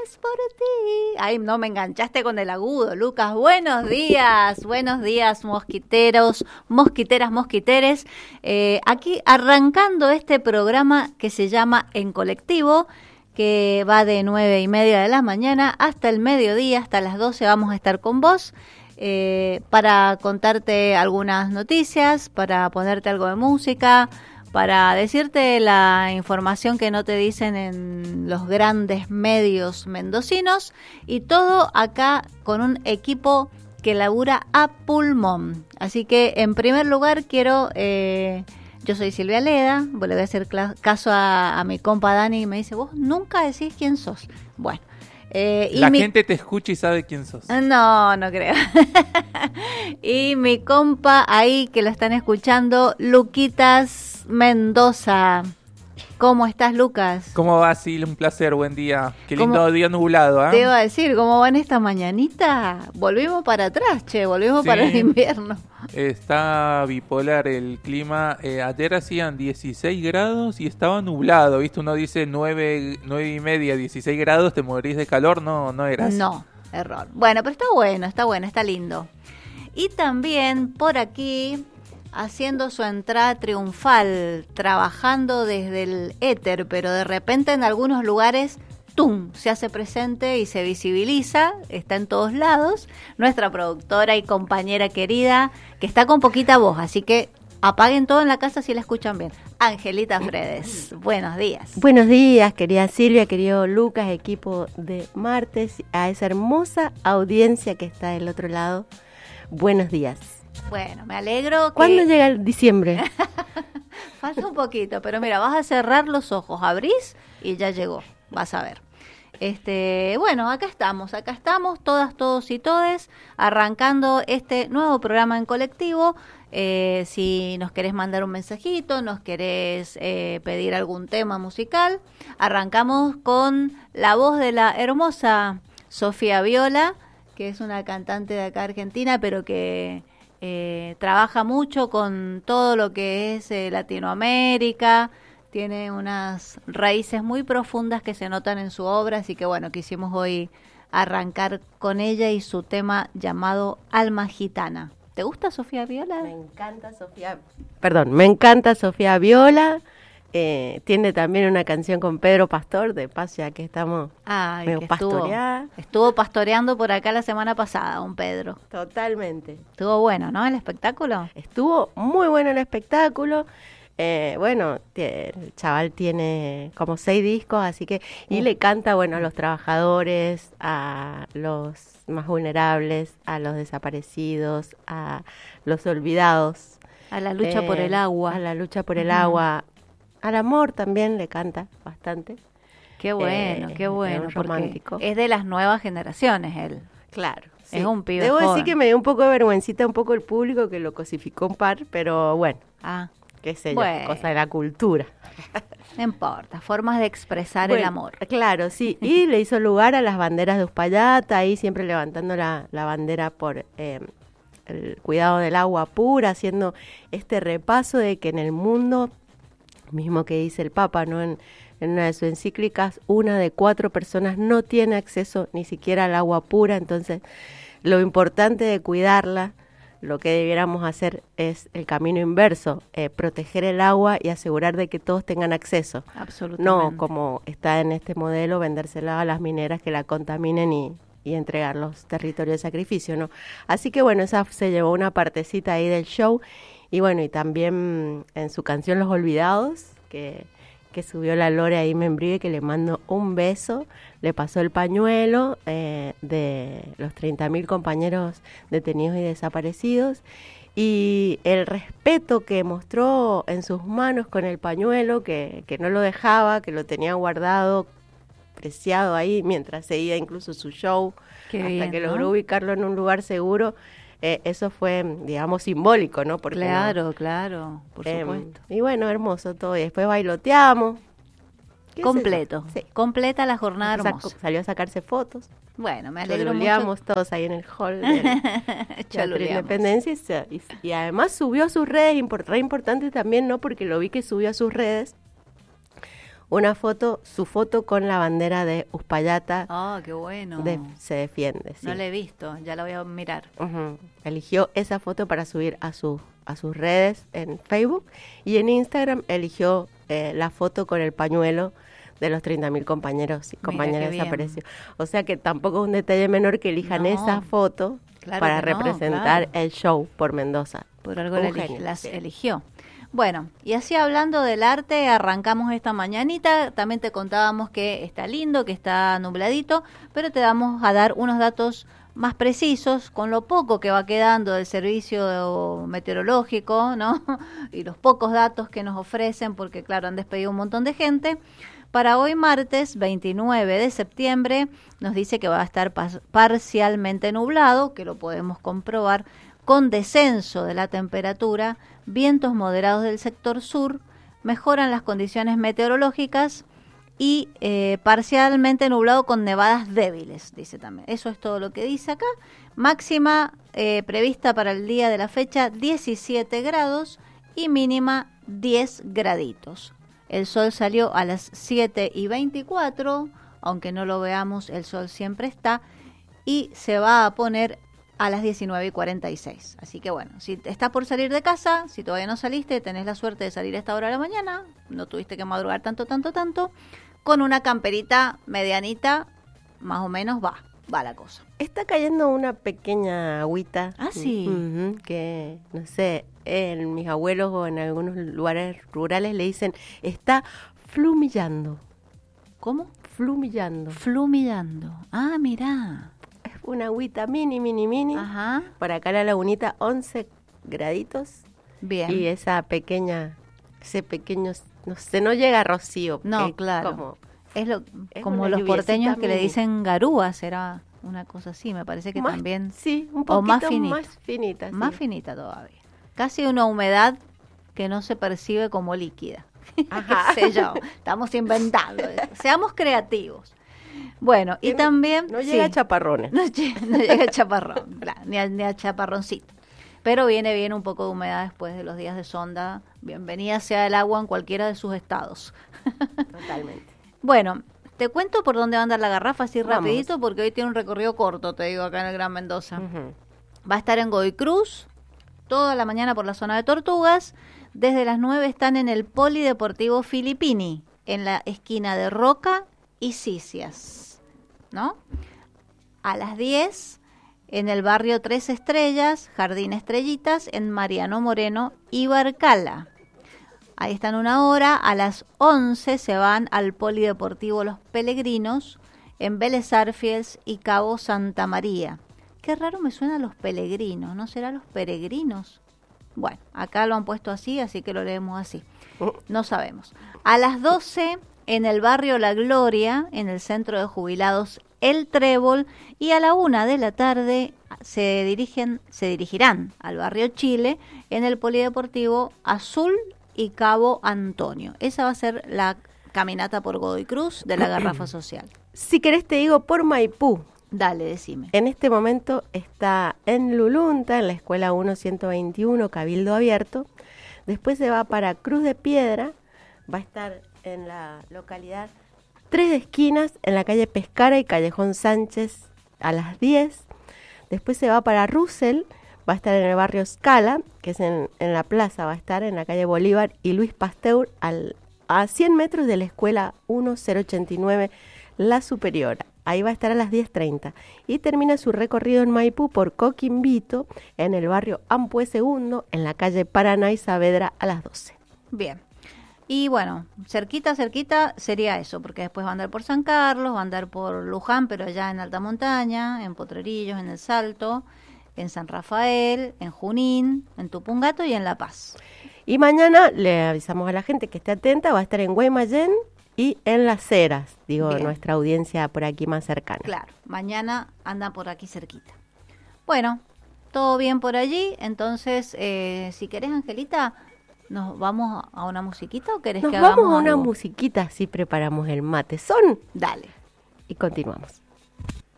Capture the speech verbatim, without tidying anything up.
es por ti. Ay, no, me enganchaste con el agudo, Lucas. Buenos días, buenos días, mosquiteros, mosquiteras, mosquiteres. Eh, aquí arrancando este programa que se llama En Colectivo, que va de nueve y media de la mañana hasta el mediodía, hasta las doce vamos a estar con vos. Eh, para contarte algunas noticias, para ponerte algo de música, para decirte la información que no te dicen en los grandes medios mendocinos, y todo acá con un equipo que labura a pulmón. Así que en primer lugar quiero, eh, yo soy Silvia Leda, le voy a hacer caso a, a mi compa Dani, y me dice, vos nunca decís quién sos. Bueno. Eh, y la mi... gente te escucha y sabe quién sos. No, no creo. Y mi compa ahí que lo están escuchando, Luquitas Mendoza. ¿Cómo estás, Lucas? ¿Cómo va, Sil? Un placer, buen día. Qué lindo ¿Cómo? Día nublado, ¿eh? Te iba a decir, ¿cómo van esta mañanita? Volvimos para atrás, che, volvimos sí. para el invierno. Está bipolar el clima. Eh, ayer hacían dieciséis grados y estaba nublado, ¿viste? Uno dice nueve, nueve y media, dieciséis grados, te morís de calor. No, no era así. No, error. Bueno, pero está bueno, está bueno, está lindo. Y también por aquí, haciendo su entrada triunfal, trabajando desde el éter, pero de repente en algunos lugares, ¡tum!, se hace presente y se visibiliza, está en todos lados, nuestra productora y compañera querida, que está con poquita voz, así que apaguen todo en la casa si la escuchan bien. Angelita Fredes, buenos días. Buenos días, querida Silvia, querido Lucas, equipo de Martes, a esa hermosa audiencia que está del otro lado, buenos días. Bueno, me alegro que... ¿Cuándo llega el diciembre? Falta un poquito, pero mira, vas a cerrar los ojos, abrís y ya llegó, vas a ver. Este, bueno, acá estamos, acá estamos, todas, todos y todes, arrancando este nuevo programa en colectivo. Eh, si nos querés mandar un mensajito, nos querés eh, pedir algún tema musical, arrancamos con la voz de la hermosa Sofía Viola, que es una cantante de acá Argentina, pero que... Eh, trabaja mucho con todo lo que es eh, Latinoamérica, tiene unas raíces muy profundas que se notan en su obra, así que bueno, quisimos hoy arrancar con ella y su tema llamado Alma Gitana. ¿Te gusta Sofía Viola? Me encanta Sofía, perdón, me encanta Sofía Viola. Eh, tiene también una canción con Pedro Pastor, de paso ya que estamos Ay, medio que estuvo, pastoreada. Estuvo pastoreando por acá la semana pasada, un Pedro. Totalmente. Estuvo bueno, ¿no? El espectáculo. Estuvo muy bueno el espectáculo. Eh, bueno, t- el chaval tiene como seis discos, así que... Y uh. le canta, bueno, a los trabajadores, a los más vulnerables, a los desaparecidos, a los olvidados. A la lucha eh, por el agua. A la lucha por el uh-huh. agua. Al amor también le canta bastante. Qué bueno, eh, qué bueno. Es romántico. Es de las nuevas generaciones él. Claro. Sí. Es un pibe Debo joven. decir que me dio un poco de vergüencita un poco el público que lo cosificó un par, pero bueno. Ah. Qué sé yo, bueno. cosa de la cultura. No importa, formas de expresar bueno, el amor. Claro, sí. Y le hizo lugar a las banderas de Uspallata, ahí siempre levantando la, la bandera por... Eh, el cuidado del agua pura, haciendo este repaso de que en el mundo... mismo que dice el Papa, ¿no? En, en una de sus encíclicas, una de cuatro personas no tiene acceso ni siquiera al agua pura, entonces lo importante de cuidarla, lo que debiéramos hacer es el camino inverso, eh, proteger el agua y asegurar de que todos tengan acceso. Absolutamente. No como está en este modelo, vendérsela a las mineras que la contaminen y, y entregar los territorios de sacrificio, ¿no? Así que bueno, esa se llevó una partecita ahí del show. Y bueno, y también en su canción Los Olvidados, que, que subió la Lore ahí Membrive, que le mando un beso, le pasó el pañuelo eh, de los treinta mil compañeros detenidos y desaparecidos, y el respeto que mostró en sus manos con el pañuelo, que, que no lo dejaba, que lo tenía guardado, preciado ahí, mientras seguía incluso su show, Qué hasta bien, que ¿no? logró ubicarlo en un lugar seguro. Eh, eso fue, digamos, simbólico, ¿no? Porque claro, no, claro, por eh, supuesto. Y bueno, hermoso todo. Y después bailoteamos. Completo, sí. Completa la jornada hermosa. Sacó, salió a sacarse fotos. Bueno, me alegro Choluleamos mucho. todos ahí en el hall de la Independencia. Y, y además subió a sus redes, import, re importante también, ¿no? Porque lo vi que subió a sus redes una foto, su foto con la bandera de Uspallata. Ah, qué bueno. De, se defiende, sí. No la he visto, ya la voy a mirar. Uh-huh. Eligió esa foto para subir a, su, a sus redes en Facebook, y en Instagram eligió eh, la foto con el pañuelo de los treinta mil compañeros y compañeras desaparecidos. O sea que tampoco es un detalle menor que elijan no, esa foto claro para representar no, claro. el show por Mendoza. Por algo la elige, las eligió. Bueno, y así hablando del arte, arrancamos esta mañanita. También te contábamos que está lindo, que está nubladito, pero te vamos a dar unos datos más precisos con lo poco que va quedando del servicio meteorológico, ¿no? Y los pocos datos que nos ofrecen, porque claro, han despedido un montón de gente. Para hoy martes veintinueve de septiembre nos dice que va a estar pas- parcialmente nublado, que lo podemos comprobar, con descenso de la temperatura, vientos moderados del sector sur, mejoran las condiciones meteorológicas y eh, parcialmente nublado con nevadas débiles, dice también. Eso es todo lo que dice acá. Máxima eh, prevista para el día de la fecha diecisiete grados y mínima diez graditos. El sol salió a las siete y veinticuatro, aunque no lo veamos, el sol siempre está, y se va a poner a las diecinueve y cuarenta y seis. Así que bueno, si estás por salir de casa, si todavía no saliste, tenés la suerte de salir a esta hora de la mañana, no tuviste que madrugar tanto, tanto, tanto, con una camperita medianita, más o menos va, va la cosa. Está cayendo una pequeña agüita. Ah, sí. Uh-huh, que, no sé, en mis abuelos o en algunos lugares rurales le dicen, está flumillando. ¿Cómo? Flumillando. Flumillando. Ah, mirá. Es una agüita mini, mini, mini. Ajá. Por acá la lagunita, once graditos. Bien. Y esa pequeña, ese pequeño, no sé, no llega a rocío. No, es claro. Como, es lo, es como los porteños que mini. Le dicen garúa, será una cosa así, me parece que más, también. Sí, un poquito o más finita. Más finita, más sí. finita todavía. Casi una humedad que no se percibe como líquida. Ajá. ¿Qué sé yo? Estamos inventando. Seamos creativos. Bueno, y no, también... No llega sí, a chaparrones. No, no llega a chaparrón, claro, ni, a, ni a chaparroncito. Pero viene bien un poco de humedad después de los días de sonda. Bienvenida sea el agua en cualquiera de sus estados. Totalmente. Bueno, te cuento por dónde va a andar la garrafa así Vamos. rapidito, porque hoy tiene un recorrido corto, te digo, acá en el Gran Mendoza. Uh-huh. Va a estar en Godoy Cruz, toda la mañana por la zona de Tortugas. Desde las nueve están en el Polideportivo Filippini, en la esquina de Roca y Cicias, ¿no? A las diez en el barrio Tres Estrellas, Jardín Estrellitas, en Mariano Moreno y Barcala. Ahí están una hora. A las once se van al Polideportivo Los Peregrinos, en Vélez Arfiels y Cabo Santa María. Qué raro me suena Los Peregrinos, ¿no será Los Peregrinos? Bueno, acá lo han puesto así, así que lo leemos así. No sabemos. A las doce en el barrio La Gloria, en el centro de jubilados El Trébol, y a la una de la tarde se dirigen, se dirigirán al barrio Chile, en el Polideportivo Azul y Cabo Antonio. Esa va a ser la caminata por Godoy Cruz de la Garrafa Social. Si querés te digo por Maipú. Dale, decime. En este momento está en Lulunta, en la Escuela uno ciento veintiuno, Cabildo Abierto. Después se va para Cruz de Piedra, va a estar en la localidad Tres Esquinas, en la calle Pescara y Callejón Sánchez a las diez. Después se va para Russell, va a estar en el barrio Scala, que es en, en la plaza, va a estar en la calle Bolívar y Luis Pasteur, al, a cien metros de la Escuela uno cero ochenta y nueve, La Superiora. Ahí va a estar a las diez treinta. Y termina su recorrido en Maipú por Coquimbito, en el barrio Ampue Segundo, en la calle Paraná y Saavedra a las doce. Bien. Y bueno, cerquita, cerquita sería eso, porque después va a andar por San Carlos, va a andar por Luján, pero allá en alta montaña, en Potrerillos, en El Salto, en San Rafael, en Junín, en Tupungato y en La Paz. Y mañana le avisamos a la gente que esté atenta, va a estar en Guaymallén y en Las Heras, digo, Bien. Nuestra audiencia por aquí más cercana. Claro, mañana anda por aquí cerquita. Bueno, todo bien por allí, entonces, eh, si querés, Angelita, ¿nos vamos a una musiquita o querés Nos que hagamos vamos a una algo? musiquita, así preparamos el matezón. Dale. Y continuamos.